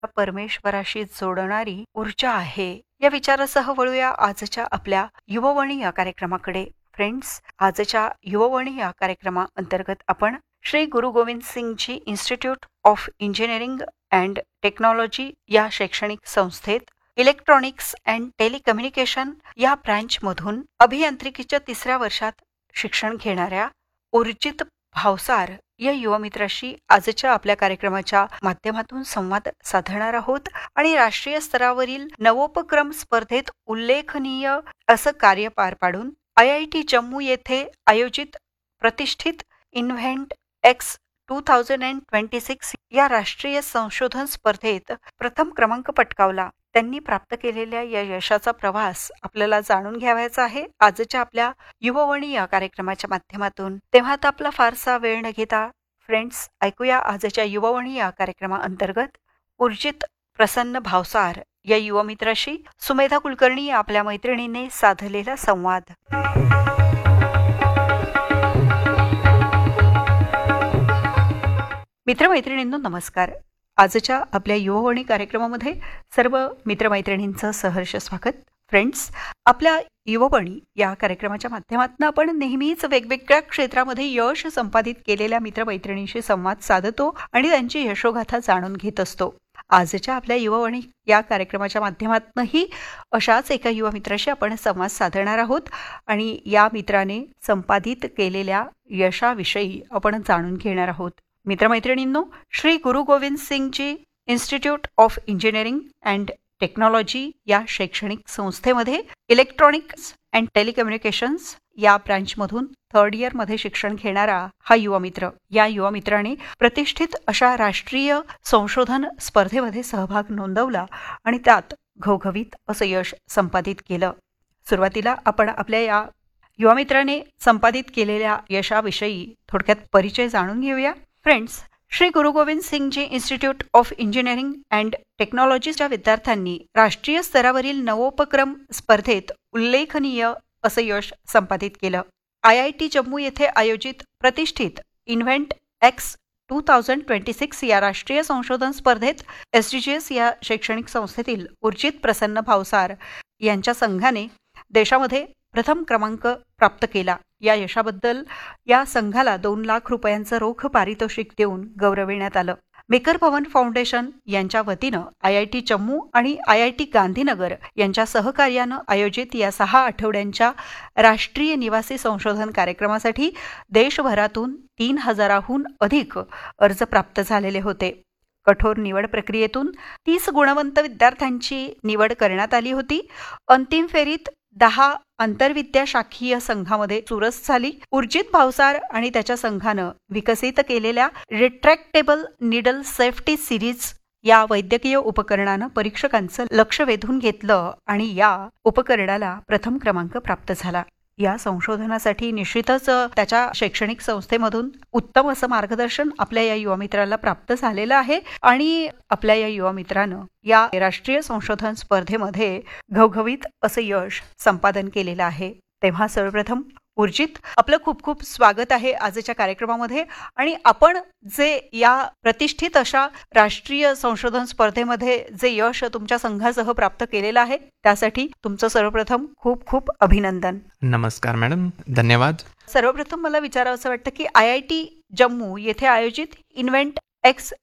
परमेश्वराशी जोडणारी ऊर्जा आहे. या विचारासह वळूया आजच्या आपल्या युववाणी या कार्यक्रमाकडे. फ्रेंड्स, आजच्या युववाणी या कार्यक्रमाअंतर्गत आपण श्री गुरु Govind Singhji institute of engineering and technology या शैक्षणिक संस्थेत इलेक्ट्रॉनिक्स अँड टेलिकम्युनिकेशन या ब्रँचमधून अभियांत्रिकीच्या 3ऱ्या वर्षात शिक्षण घेणाऱ्या उर्जित भावसार या युवामित्राशी आजच्या आपल्या कार्यक्रमाच्या माध्यमातून संवाद साधणार आहोत आणि राष्ट्रीय स्तरावरील नवोपक्रम स्पर्धेत उल्लेखनीय असं कार्य पार पाडून IIT जम्मू येथे आयोजित प्रतिष्ठित इन्व्हेंट एक्स 2026 या राष्ट्रीय संशोधन स्पर्धेत प्रथम क्रमांक पटकावला. त्यांनी प्राप्त केलेल्या या यशाचा प्रवास आपल्याला जाणून घ्यावायचा आहे आजच्या आपल्या युववाणी या कार्यक्रमाच्या माध्यमातून. तेव्हा आता आपला फारसा वेळ न घेता फ्रेंड्स, ऐकूया आजच्या युववाणी या कार्यक्रमाअंतर्गत उर्जित प्रसन्न भावसार या युवमित्राशी सुमेधा कुलकर्णी या आपल्या मैत्रिणीने साधलेला संवाद. मित्रमैत्रिणींनो नमस्कार. आजच्या आपल्या युववाणी कार्यक्रमामध्ये सर्व मित्रमैत्रिणींचं सहर्ष स्वागत. फ्रेंड्स, आपल्या युववाणी या कार्यक्रमाच्या माध्यमातून आपण नेहमीच वेगवेगळ्या क्षेत्रामध्ये यश संपादित केलेल्या मित्रमैत्रिणींशी संवाद साधतो आणि त्यांची यशोगाथा जाणून घेत असतो. आजच्या आपल्या युववाणी या कार्यक्रमाच्या माध्यमातूनही अशाच एका युवा मित्राशी आपण संवाद साधणार आहोत आणि या मित्राने संपादित केलेल्या यशाविषयी आपण जाणून घेणार आहोत. मित्रमैत्रिणींनो, श्री गुरु Govind Singhji institute of engineering and technology या शैक्षणिक संस्थेमध्ये इलेक्ट्रॉनिक्स अँड टेलिकम्युनिकेशन्स या ब्रँचमधून 3rd इयरमध्ये शिक्षण घेणारा हा युवा मित्र, या युवा मित्राने प्रतिष्ठित अशा राष्ट्रीय संशोधन स्पर्धेमध्ये सहभाग नोंदवला आणि त्यात घवघवीत असं यश संपादित केलं. सुरुवातीला आपण आपल्या या युवा मित्राने संपादित केलेल्या यशाविषयी थोडक्यात परिचय जाणून घेऊया. Friends, Shri Guru Govind Singhji institute of engineering and टेक्नॉलॉजीच्या विद्यार्थ्यांनी राष्ट्रीय स्तरावरील नवोपक्रम स्पर्धेत उल्लेखनीय असं यश संपादित केलं. IIT जम्मू येथे आयोजित प्रतिष्ठित इन्व्हेंट एक्स 2026 या राष्ट्रीय संशोधन स्पर्धेत SDGs या शैक्षणिक संस्थेतील उर्जित प्रसन्न भावसार यांच्या संघाने देशामध्ये प्रथम क्रमांक प्राप्त केला. या यशाबद्दल या संघाला 2 लाख रुपयांचं रोख पारितोषिक देऊन गौरविण्यात आलं. मेकर भवन फाउंडेशन यांच्या वतीनं IIT जम्मू आणि IIT गांधीनगर यांच्या सहकार्यानं आयोजित या 6 आठवड्यांच्या राष्ट्रीय निवासी संशोधन कार्यक्रमासाठी देशभरातून 3000हून अधिक अर्ज प्राप्त झालेले होते. कठोर निवड प्रक्रियेतून 30 गुणवंत विद्यार्थ्यांची निवड करण्यात आली होती. अंतिम फेरीत 10 आंतरविद्याशाखीय संघामध्ये चुरस झाली. उर्जित भावसार आणि त्याच्या संघानं विकसित केलेल्या रिट्रॅक्टेबल निडल सेफ्टी सिरीज या वैद्यकीय उपकरणानं परीक्षकांचं लक्ष वेधून घेतलं आणि या उपकरणाला प्रथम क्रमांक प्राप्त झाला. या संशोधनासाठी निश्चितच त्याच्या शैक्षणिक संस्थेमधून उत्तम असं मार्गदर्शन आपल्या या युवा मित्राला प्राप्त झालेलं आहे आणि आपल्या या युवा मित्रानं या राष्ट्रीय संशोधन स्पर्धेमध्ये घवघवीत असं यश संपादन केलेलं आहे. तेव्हा सर्वप्रथम उर्जित, आपलं खूप खूप स्वागत आहे आजच्या कार्यक्रमामध्ये. आणि आपण जे या प्रतिष्ठित अशा राष्ट्रीय संशोधन स्पर्धेमध्ये जे यश तुमच्या संघासह प्राप्त केलेलं आहे त्यासाठी तुमचं सर्वप्रथम खूप खूप अभिनंदन. नमस्कार मॅडम, धन्यवाद. सर्वप्रथम मला विचारावं वाटतं की IIT जम्मू येथे आयोजित इन्व्हेंट एक्स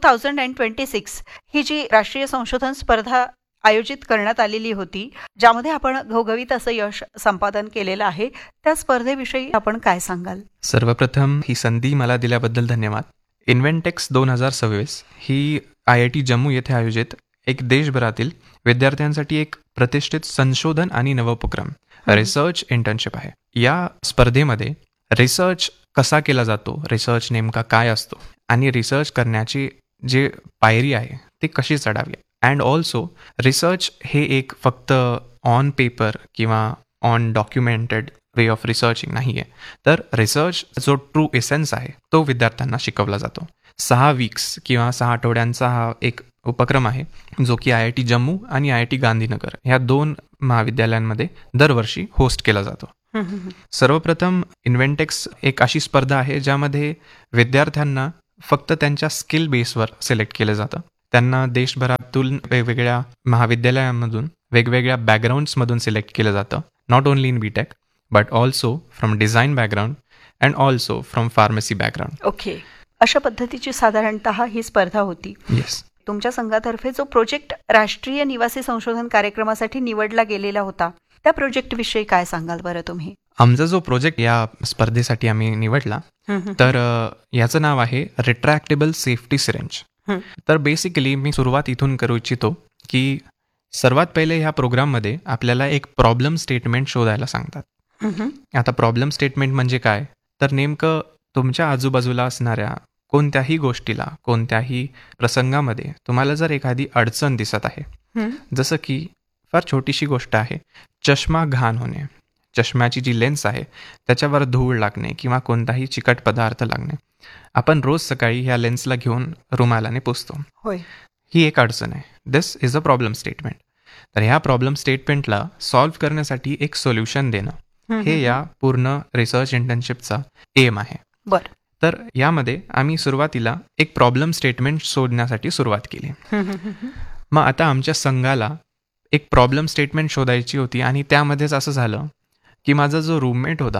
2026 ही जी राष्ट्रीय संशोधन स्पर्धा आयोजित करण्यात आलेली होती, ज्यामध्ये आपण घवघवीत असं यश संपादन केलेलं आहे, त्या स्पर्धेविषयी आपण काय सांगाल? सर्वप्रथम ही संधी मला दिल्याबद्दल धन्यवाद. इन्व्हेंटेक्स 2026 ही IIT जम्मू येथे आयोजित एक देशभरातील विद्यार्थ्यांसाठी एक प्रतिष्ठित संशोधन आणि नवोपक्रम रिसर्च इंटर्नशिप आहे. या स्पर्धेमध्ये रिसर्च कसा केला जातो, रिसर्च नेमका काय असतो आणि रिसर्च करण्याची जी पायरी आहे ती कशी चढावी, अँड ऑल्सो रिसर्च हे एक फक्त ऑन पेपर किंवा on documented way of researching नाही आहे, तर रिसर्च जो ट्रू एसेन्स आहे तो विद्यार्थ्यांना शिकवला जातो. 6 वीक्स किंवा 6 आठवड्यांचा हा एक उपक्रम आहे जो की IIT जम्मू आणि IIT गांधीनगर ह्या 2 महाविद्यालयांमध्ये दरवर्षी होस्ट केला जातो. सर्वप्रथम इन्व्हेंटेक्स एक अशी स्पर्धा आहे ज्यामध्ये विद्यार्थ्यांना फक्त त्यांच्या स्किल बेसवर सिलेक्ट केलं जातं. त्यांना देशभरातून वेगवेगळ्या महाविद्यालयांमधून वेगवेगळ्या बॅकग्राऊंड्समधून सिलेक्ट केलं जातं. Not only in BTech but also from design background and also from pharmacy background. Okay, अशा पद्धतीची साधारणतः ही स्पर्धा होती. येस. तुमच्या संघातर्फे जो प्रोजेक्ट राष्ट्रीय निवासी संशोधन कार्यक्रमासाठी निवडला गेलेला होता, त्या प्रोजेक्टविषयी काय सांगाल बरं तुम्ही? आमचा जो प्रोजेक्ट या स्पर्धेसाठी आम्ही निवडला तर याचं नाव आहे रिट्रॅक्टेबल सेफ्टी सिरेंज. तर बेसिकली मी सुरुवात इथून करू इच्छितो की सर्वात पहिले ह्या प्रोग्राममध्ये आपल्याला एक प्रॉब्लेम स्टेटमेंट शोधायला सांगतात. आता प्रॉब्लेम स्टेटमेंट म्हणजे काय, तर नेमकं तुमच्या आजूबाजूला असणाऱ्या कोणत्याही गोष्टीला, कोणत्याही प्रसंगामध्ये तुम्हाला जर एखादी अडचण दिसत आहे, जसं की फार छोटीशी गोष्ट आहे, चष्मा घाण होणे, चष्म्याची जी लेन्स आहे त्याच्यावर धूळ लागणे किंवा कोणताही चिकट पदार्थ लागणे. आपण रोज सकाळी ह्या लेन्सला घेऊन रुमालाने पुसतो. होय, ही एक अडचण आहे. दिस इज अ प्रॉब्लेम स्टेटमेंट. तर ह्या प्रॉब्लेम स्टेटमेंटला सॉल्व्ह करण्यासाठी एक सोल्युशन देणं हे या पूर्ण रिसर्च इंटर्नशिपचा एम आहे. बरं. तर यामध्ये आम्ही सुरुवातीला एक प्रॉब्लेम स्टेटमेंट शोधण्यासाठी सुरुवात केली. मग आता आमच्या संघाला एक प्रॉब्लेम स्टेटमेंट शोधायची होती आणि त्यामध्येच असं झालं की माझा जो रूममेट होता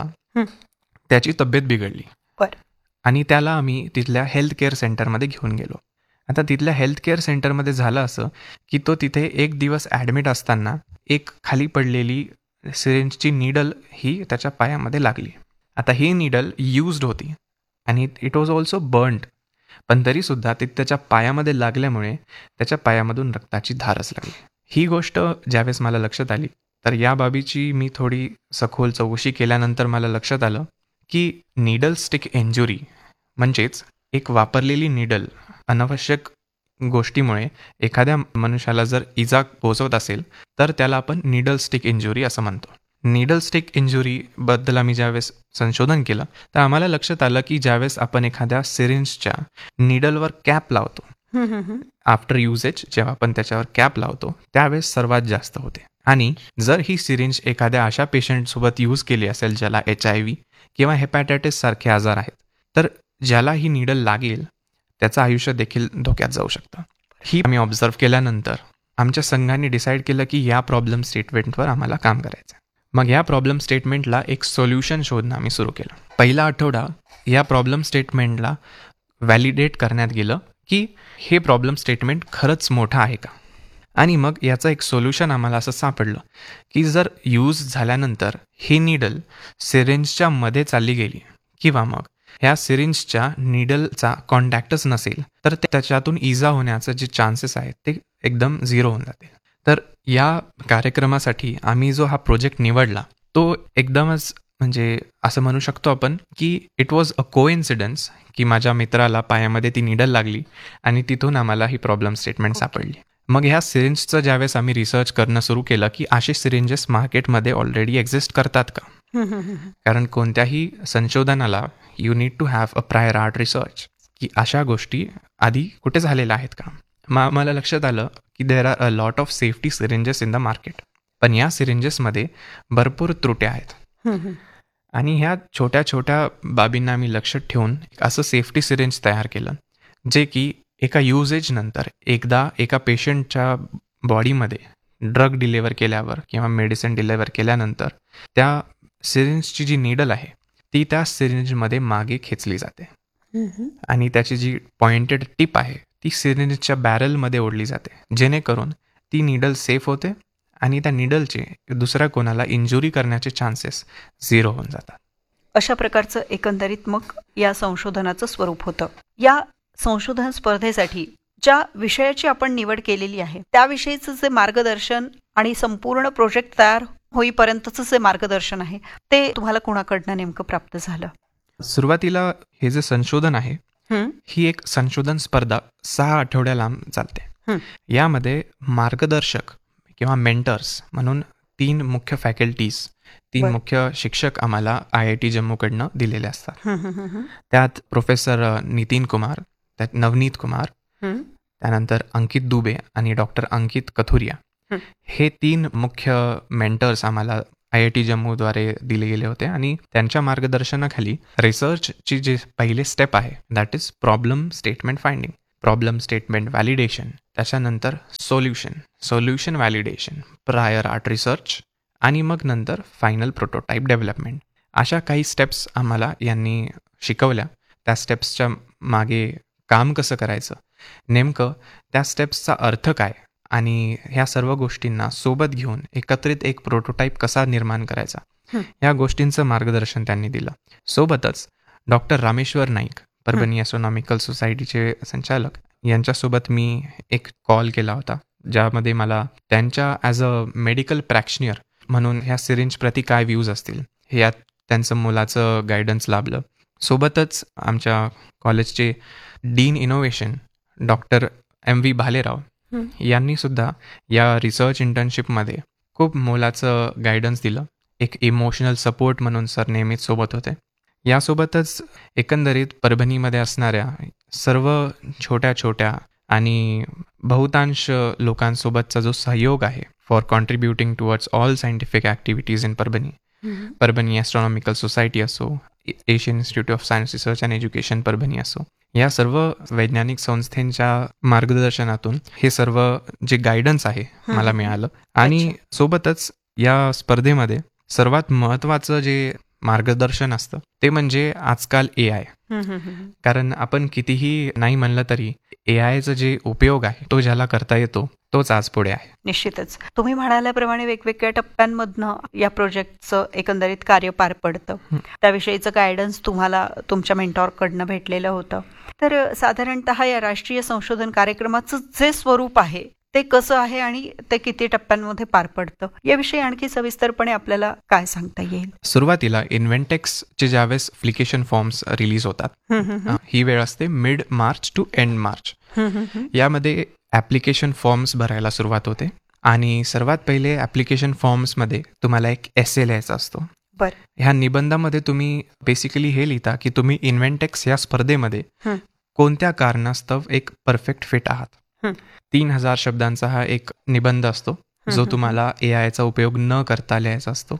त्याची तब्येत बिघडली. बरं. आणि त्याला आम्ही तिथल्या हेल्थ केअर सेंटरमध्ये घेऊन गेलो. आता तिथल्या हेल्थ केअर सेंटरमध्ये झालं असं की तो तिथे एक दिवस ॲडमिट असताना एक खाली पडलेली सिरिंजची नीडल ही त्याच्या पायामध्ये लागली. आता ही नीडल यूज्ड होती आणि इट वॉज ऑल्सो बर्न्ड, पण तरीसुद्धा ती त्याच्या पायामध्ये लागल्यामुळे त्याच्या पायामधून रक्ताची धारच लागली. ही गोष्ट ज्यावेळेस मला लक्षात आली तर या बाबीची मी थोडी सखोल चौकशी केल्यानंतर मला लक्षात आलं की नीडल स्टिक इंजुरी म्हणजेच एक वापरलेली नीडल अनावश्यक गोष्टीमुळे एखाद्या मनुष्याला जर इजा पोहोचवत असेल तर त्याला आपण नीडल स्टिक इंजुरी असं म्हणतो. नीडल स्टिक इंजुरीबद्दल आम्ही ज्यावेळेस संशोधन केलं तर आम्हाला लक्षात आलं की ज्यावेळेस आपण एखाद्या सिरिंजच्या नीडलवर कॅप लावतो, आफ्टर युजेज जेव्हा आपण त्याच्यावर कॅप लावतो त्यावेळेस सर्वात जास्त होते. आणि जर ही सिरिंज एखाद्या अशा पेशंटसोबत यूज केली असेल ज्याला HIV किंवा हेपॅटायटिस सारखे आजार आहेत तर ज्याला ही नीडल लागेल त्याचं आयुष्य देखील धोक्यात जाऊ शकतं. ही आम्ही ऑब्झर्व केल्यानंतर आमच्या संघाने डिसाईड केलं की या प्रॉब्लेम स्टेटमेंटवर आम्हाला काम करायचं. मग या प्रॉब्लेम स्टेटमेंटला एक सोल्युशन शोधणं आम्ही सुरू केलं. पहिला आठवडा या प्रॉब्लेम स्टेटमेंटला व्हॅलिडेट करण्यात गेलं की हे प्रॉब्लेम स्टेटमेंट खरंच मोठं आहे का. आणि मग याचं एक सोल्युशन आम्हाला असं सापडलं की जर यूज झाल्यानंतर ही नीडल सिरिंजच्या मध्ये चालली गेली किंवा मग ह्या सिरिंजच्या नीडलचा कॉन्टॅक्टच नसेल तर त्याच्यातून इजा होण्याचे जे चान्सेस आहेत ते एकदम झिरो होऊन जाते. तर या कार्यक्रमासाठी आम्ही जो हा प्रोजेक्ट निवडला तो एकदमच म्हणजे असं म्हणू शकतो आपण की इट वॉज अ कोइन्सिडन्स की माझ्या मित्राला पायामध्ये ती नीडल लागली आणि तिथून आम्हाला ही प्रॉब्लेम स्टेटमेंट सापडली. मग ह्या सिरिंजचं ज्यावेळेस आम्ही रिसर्च करणं सुरू केलं की असे सिरिंजेस मार्केटमध्ये ऑलरेडी एक्झिस्ट करतात का, कारण कोणत्याही संशोधनाला you need to have a prior art research की अशा गोष्टी आधी कुठे झालेल्या आहेत का. मग मला लक्षात आलं की there are a lot of safety syringes in the market, पण या सिरिंजेसमध्ये भरपूर त्रुट्या आहेत. आणि ह्या छोट्या छोट्या बाबींना आम्ही लक्षात ठेवून असं सेफ्टी सिरिंज तयार केलं जे की एका युजेज नंतर एकदा एका पेशंटच्या बॉडीमध्ये ड्रग डिलिव्हर केल्यावर किंवा मेडिसिन डिलिव्हर केल्यानंतर त्या सिरिंजची जी नीडल आहे ती त्या सिरिंजमध्ये मागे खेचली जाते आणि त्याची जी पॉइंटेड टिप आहे ती सिरिंजच्या बॅरलमध्ये ओढली जाते जेणेकरून ती नीडल सेफ होते आणि त्या नीडलचे दुसऱ्या कोणाला इंजुरी करण्याचे चान्सेस झिरो होऊन जातात. अशा प्रकारचं एकंदरीत मग या संशोधनाचं स्वरूप होतं. या संशोधन स्पर्धेसाठी ज्या विषयाची आपण निवड केलेली आहे त्याविषयीचं जे मार्गदर्शन आणि संपूर्ण प्रोजेक्ट तयार होईपर्यंतचं जे मार्गदर्शन आहे ते तुम्हाला कोणाकडनं नेमकं प्राप्त झालं? सुरुवातीला हे जे संशोधन आहे ही एक संशोधन स्पर्धा 6 आठवड्या लांब चालते. यामध्ये मार्गदर्शक किंवा मेंटर्स म्हणून 3 मुख्य फॅकल्टीज, 3 मुख्य शिक्षक आम्हाला IIT जम्मूकडनं दिलेले असतात. त्यात प्रोफेसर नितीन कुमार, त्यात नवनीत कुमार, त्यानंतर अंकित दुबे आणि डॉक्टर अंकित कथुरिया हे 3 मुख्य मेंटर्स आम्हाला IIT जम्मूद्वारे दिले गेले होते. आणि त्यांच्या मार्गदर्शनाखाली रिसर्चची जे पहिले स्टेप आहे that is problem statement finding problem statement validation, त्याच्यानंतर solution validation, prior art research आणि मग नंतर फायनल प्रोटोटाईप डेव्हलपमेंट. अशा काही स्टेप्स आम्हाला यांनी शिकवल्या. त्या स्टेप्सच्या मागे काम कसं करायचं, नेमकं त्या स्टेप्सचा अर्थ काय, आणि ह्या सर्व गोष्टींना सोबत घेऊन एकत्रित एक प्रोटोटाईप कसा निर्माण करायचा, या गोष्टींचं मार्गदर्शन त्यांनी दिलं. सोबतच डॉक्टर रामेश्वर नाईक, परभणी ॲस्ट्रॉनॉमिकल सोसायटीचे संचालक, यांच्यासोबत मी एक कॉल केला होता, ज्यामध्ये मला त्यांच्या ॲज अ मेडिकल प्रॅक्शनियर म्हणून ह्या सिरिंज प्रति काय व्ह्यूज असतील यात त्यांचं मुलाचं गायडन्स लाभलं. सोबतच आमच्या कॉलेजचे dean innovation doctor MV Bhalerao यांनी सुद्धा या रिसर्च इंटर्नशिपमध्ये खूप मोलाचं गायडन्स दिलं. एक इमोशनल सपोर्ट म्हणून सर नेहमीच सोबत होते. यासोबतच एकंदरीत परभणीमध्ये असणाऱ्या सर्व छोट्या छोट्या आणि बहुतांश लोकांसोबतचा जो सहयोग आहे for contributing towards all scientific activities in Parbhani astronomical society असो, Asian institute of science research and education Parbhani असो, या सर्व वैज्ञानिक संस्थेच्या मार्गदर्शनातून हे सर्व जे गायडन्स आहे मला मिळालं. आणि सोबतच या स्पर्धेमध्ये सर्वात महत्त्वाचं जे मार्गदर्शन असतं ते म्हणजे आजकाल AI. कारण आपण कितीही नाही म्हणलं तरी AIचा जे उपयोग आहे तो ज्याला करता येतो तोच आज पुढे आहे. निश्चितच तुम्ही म्हणाल्याप्रमाणे वेगवेगळ्या टप्प्यांमधनं या प्रोजेक्टचं एकंदरीत कार्य पार पडतं. त्याविषयीचं गायडन्स तुम्हाला तुमच्या मेंटॉरकडनं भेटलेलं होतं. तर साधारणतः या राष्ट्रीय संशोधन कार्यक्रमाचं जे स्वरूप आहे ते कसं आहे आणि ते किती टप्प्यांमध्ये पार पडतं, याविषयी आणखी सविस्तरपणे आपल्याला काय सांगता येईल? सुरुवातीला इन्व्हेंटेक्सचे ज्यावेळेस ॲप्लिकेशन फॉर्म्स रिलीज होतात, ही वेळ असते mid March two end March. यामध्ये ॲप्लिकेशन फॉर्म्स भरायला सुरुवात होते आणि सर्वात पहिले ॲप्लिकेशन फॉर्म्समध्ये तुम्हाला एक एसे लिहायचा असतो. ह्या निबंधामध्ये तुम्ही बेसिकली हे लिहिता की तुम्ही इन्व्हेंटेक्स या स्पर्धेमध्ये कोणत्या कारणास्तव एक परफेक्ट फिट आहात. 3000 शब्दांचा हा एक निबंध असतो जो तुम्हाला AIचा उपयोग न करता लिहायचा असतो.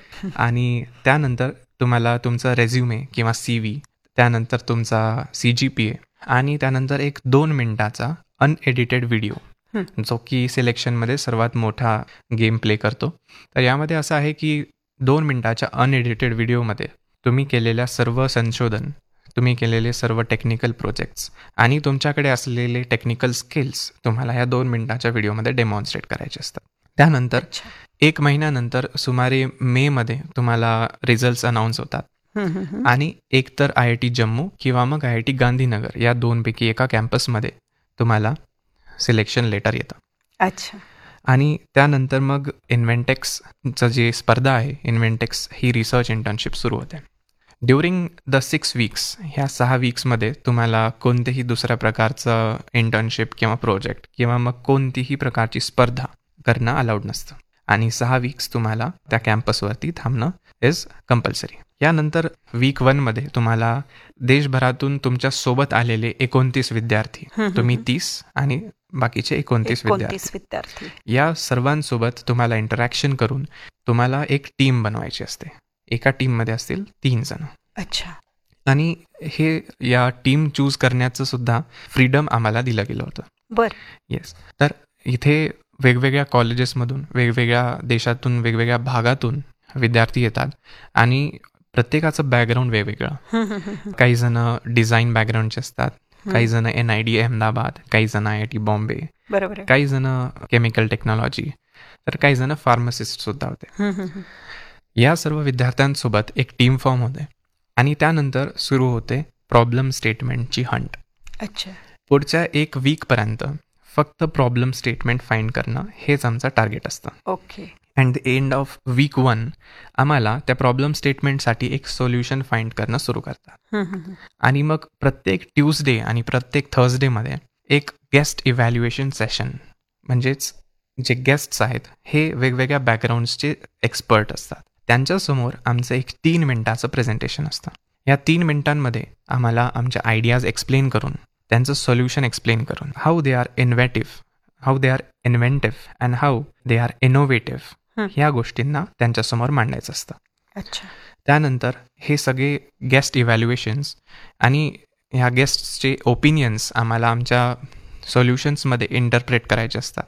आणि त्यानंतर तुम्हाला तुमचा रेझ्युमे किंवा CV, त्यानंतर तुमचा CGPA आणि त्यानंतर एक 2 मिनिटाचा अनएडिटेड व्हिडिओ जो की सिलेक्शनमध्ये सर्वात मोठा गेम प्ले करतो. तर यामध्ये असं आहे की 2 मिनिटाच्या अनएडिटेड व्हिडिओमध्ये तुम्ही केलेल्या सर्व संशोधन, तुम्ही केलेले सर्व टेक्निकल प्रोजेक्ट्स आणि तुमच्याकडे असलेले टेक्निकल स्किल्स तुम्हाला ह्या 2 मिनिटाच्या व्हिडिओमध्ये डेमॉन्स्ट्रेट करायचे असतात. त्यानंतर 1 महिन्यानंतर सुमारे मेमध्ये तुम्हाला रिझल्ट्स अनाऊन्स होतात आणि एकतर IIT जम्मू किंवा मग IIT गांधीनगर या 2पैकी एका कॅम्पसमध्ये तुम्हाला सिलेक्शन लेटर येतं. अच्छा. आणि त्यानंतर मग इन्व्हेंटेक्सचं जे स्पर्धा आहे, इन्व्हेंटेक्स ही रिसर्च इंटर्नशिप सुरू होते. ड्युरिंग द 6 वीक्स, ह्या 6 वीक्समध्ये तुम्हाला कोणतेही दुसऱ्या प्रकारचं इंटर्नशिप किंवा प्रोजेक्ट किंवा मग कोणतीही प्रकारची स्पर्धा करणं अलाउड नसतं. आणि 6 वीक्स तुम्हाला त्या कॅम्पसवरती थांबणं इज कंपल्सरी. यानंतर वीक 1 मध्ये तुम्हाला देशभरातून तुमच्या सोबत आलेले 29 विद्यार्थी, तुम्ही 30 आणि बाकीचे 29 विद्यार्थी, या सर्वांसोबत तुम्हाला इंटरॅक्शन करून तुम्हाला एक टीम बनवायची असते. एका टीममध्ये असतील 3 जण. अच्छा. आणि हे या टीम चूज करण्याचं सुद्धा फ्रीडम आम्हाला दिलं गेलं होतं. येस. तर इथे वेगवेगळ्या कॉलेजेसमधून, वेगवेगळ्या देशातून, वेगवेगळ्या भागातून विद्यार्थी येतात आणि प्रत्येकाचं बॅकग्राऊंड वेगवेगळं. काही जण डिझाईन बॅकग्राऊंडचे असतात, काही जण NID अहमदाबाद, काही जण IIT बॉम्बे, काही जण केमिकल टेक्नॉलॉजी, तर काही जण फार्मासिस्ट सुद्धा होते. या सर्व विद्यार्थ्यांसोबत एक टीम फॉर्म होते आणि त्यानंतर सुरू होते प्रॉब्लेम स्टेटमेंटची हंट. अच्छा. पुढच्या 1 वीकपर्यंत फक्त प्रॉब्लेम स्टेटमेंट फाइंड करणं हेच आमचं टार्गेट असतं. Okay. And the end of weak 1 आम्हाला त्या प्रॉब्लेम स्टेटमेंटसाठी एक सोल्युशन फाइंड करणं सुरू करतात. आणि मग प्रत्येक ट्यूजडे आणि प्रत्येक थर्सडेमध्ये एक गेस्ट इव्हॅल्युएशन सेशन, म्हणजेच जे गेस्ट्स आहेत हे वेगवेगळ्या बॅकग्राऊंड्सचे एक्सपर्ट असतात. त्यांच्यासमोर आमचं एक 3 मिनिटाचं प्रेझेंटेशन असतं. या 3 मिनिटांमध्ये आम्हाला आमच्या आयडियाज एक्सप्लेन करून, त्यांचं सोल्युशन एक्सप्लेन करून, how they are inventive and how they are innovative, ह्या गोष्टींना त्यांच्यासमोर मांडायचं असतं. अच्छा. त्यानंतर हे सगळे गेस्ट इव्हॅल्युएशन्स आणि ह्या गेस्टचे ओपिनियन्स आम्हाला आमच्या सोल्युशन्समध्ये इंटरप्रेट करायचे असतात.